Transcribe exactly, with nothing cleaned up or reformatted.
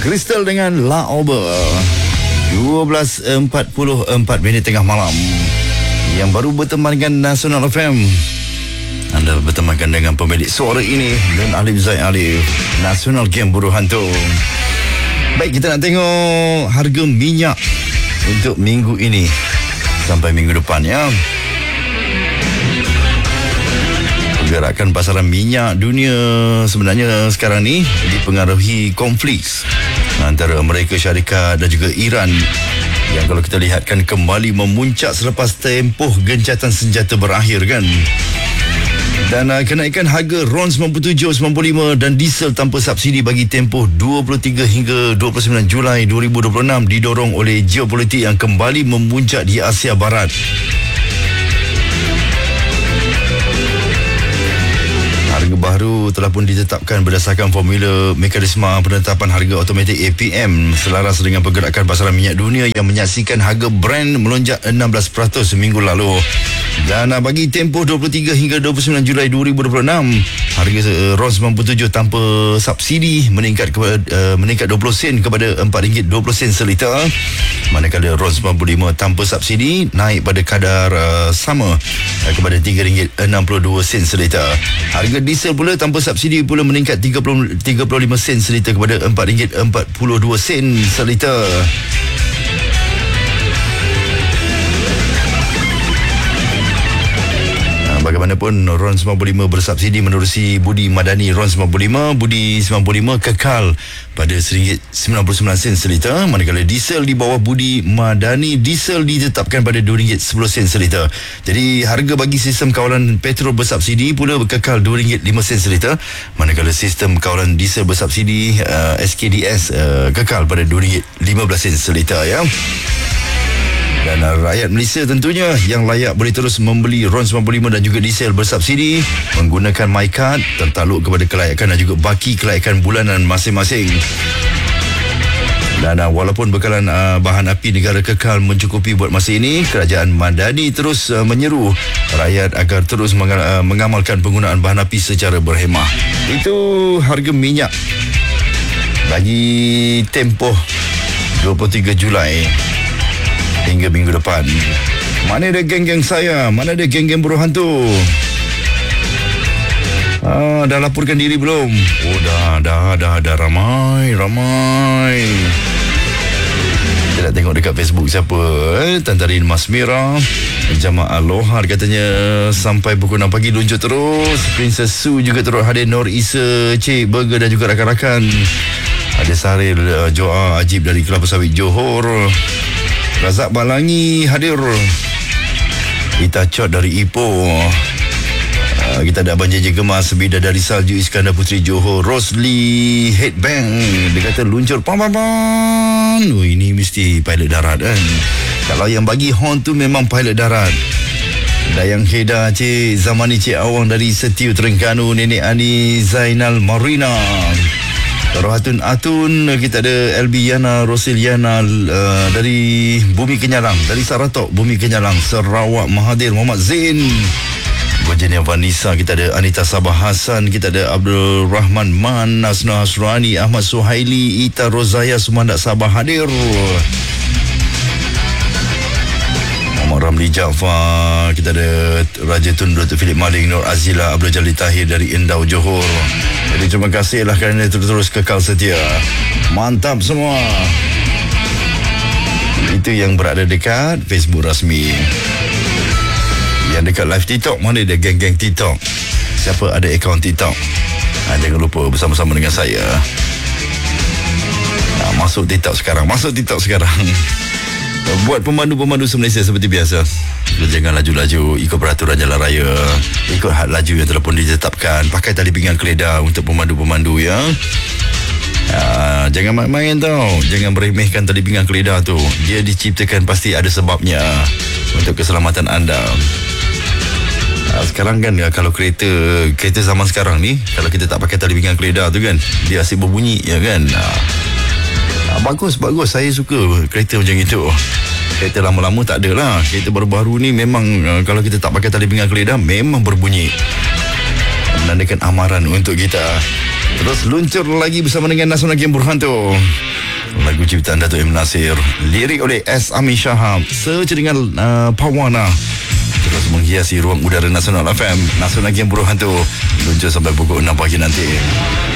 Crystal dengan La Ober. dua belas empat puluh empat minit tengah malam. Yang baru berteman dengan Nasional F M, anda bertemankan dengan pemilik suara ini dan Alif Zaid Alif, Nasional Game Buruh Hantu. Baik, kita nak tengok harga minyak untuk minggu ini sampai minggu depan ya. Pergerakan pasaran minyak dunia sebenarnya sekarang ni dipengaruhi konflik antara Amerika Syarikat dan juga Iran, yang kalau kita lihatkan kembali memuncak selepas tempoh gencatan senjata berakhir kan. Dan uh, kenaikan harga RON sembilan puluh tujuh, sembilan puluh lima dan diesel tanpa subsidi bagi tempoh dua puluh tiga hingga dua puluh sembilan Julai dua ribu dua puluh enam didorong oleh geopolitik yang kembali memuncak di Asia Barat. Harga baru telah pun ditetapkan berdasarkan formula mekanisme penetapan harga automatik A P M selaras dengan pergerakan pasaran minyak dunia yang menyaksikan harga Brent melonjak enam belas peratus seminggu lalu. Dan bagi tempoh dua puluh tiga hingga dua puluh sembilan Julai dua ribu dua puluh enam, harga RON sembilan puluh tujuh tanpa subsidi meningkat kepada, uh, meningkat dua puluh sen kepada empat ringgit dua puluh sen seliter, manakala RON sembilan puluh lima tanpa subsidi naik pada kadar uh, sama uh, kepada tiga ringgit enam puluh dua sen seliter. Harga diesel pula tanpa subsidi pula meningkat tiga puluh, tiga puluh lima sen seliter kepada empat ringgit empat puluh dua sen seliter. Bagaimanapun, RON sembilan puluh lima bersubsidi menerusi Budi Madani RON sembilan puluh lima, Budi sembilan puluh lima kekal pada seringgit sembilan puluh sembilan sen seliter, manakala diesel di bawah Budi Madani diesel ditetapkan pada dua ringgit sepuluh sen seliter. Jadi harga bagi sistem kawalan petrol bersubsidi pula kekal dua ringgit lima sen seliter, manakala sistem kawalan diesel bersubsidi uh, S K D S uh, kekal pada dua ringgit lima belas sen seliter ya. Dan uh, rakyat Malaysia tentunya yang layak boleh terus membeli RON sembilan puluh lima dan juga diesel bersubsidi menggunakan MyCard tertakluk kepada kelayakan dan juga baki kelayakan bulanan masing-masing. Dan uh, walaupun bekalan uh, bahan api negara kekal mencukupi buat masa ini, Kerajaan Madani terus uh, menyeru rakyat agar terus mengal- uh, mengamalkan penggunaan bahan api secara berhemah. Itu harga minyak bagi tempoh dua puluh tiga Julai hingga minggu depan. Mana ada geng-geng saya? Mana ada geng-geng buruh hantu? Ah, dah laporkan diri belum? Oh dah, dah, dah, dah ramai, ramai. Kita nak tengok dekat Facebook siapa? Eh? Tantarin Mas Mira, Jamaah Lohar katanya sampai pukul enam pagi luncur terus. Princess Su juga terus hadir. Nur Isa, Cik Burger dan juga rakan-rakan. Ada Saril uh, Joa Ajib dari Kelapa Sawit Johor. Razak Balangi hadir. Ita Chot dari Ipoh. Uh, kita ada Abang J J Gemas, Bidadari Salju Iskandar Putri Johor. Rosli Headbang, dia kata luncur pam pam pam. Oh, ini mesti pilot darat kan. Kalau yang bagi horn tu memang pilot darat. Dayang Heda, Cik Zamani, Cik Awang dari Setiu Terengganu, Nenek Ani Zainal Marina, Rohatun Atun, kita ada L B Yana, Rosil Yana uh, dari Bumi Kenyalang, dari Saratok Bumi Kenyalang, Sarawak Mahathir Muhammad Zain, Gojenia Vanessa, kita ada Anita Sabah Hassan, kita ada Abdul Rahman Man, Nasna Hasrani, Ahmad Suhaili, Ita Rozaya Sumandak Sabah hadir. Muhammad Ramli Jaafar, kita ada Raja Tun Datuk Philip Maling, Nur Azila, Abdul Jalil Tahir dari Endau Johor. Jadi terima kasihlah kerana terus kekal setia. Mantap semua. Itu yang berada dekat Facebook rasmi. Yang dekat live TikTok, mana ada geng-geng TikTok? Siapa ada akaun TikTok? Ha, jangan lupa bersama-sama dengan saya. Ha, masuk TikTok sekarang. Masuk TikTok sekarang. Buat pemandu-pemandu se-Malaysia seperti biasa, jangan laju-laju, ikut peraturan jalan raya, ikut had laju yang telah pun ditetapkan, pakai tali pinggang keledar untuk pemandu-pemandu ya. Aa, jangan main-main tau, jangan beremehkan tali pinggang keledar tu. Dia diciptakan pasti ada sebabnya untuk keselamatan anda. Aa, sekarang kan kalau kereta kereta zaman sekarang ni, kalau kita tak pakai tali pinggang keledar tu kan, dia asyik berbunyi ya kan. Aa, Bagus, bagus. Saya suka kereta macam itu. Kereta lama-lama tak ada lah. Kereta baru-baru ni memang uh, kalau kita tak pakai tali pinggang keledar memang berbunyi, menandakan amaran untuk kita. Terus luncur lagi bersama dengan Nasional Game Berhantu. Lagu ciptaan Dato' M. Nasir, lirik oleh S. Ami Shahab, sejaringan uh, Pawana. Terus menghiasi ruang udara Nasional F M. Nasional Game Berhantu luncur sampai pukul enam pagi nanti.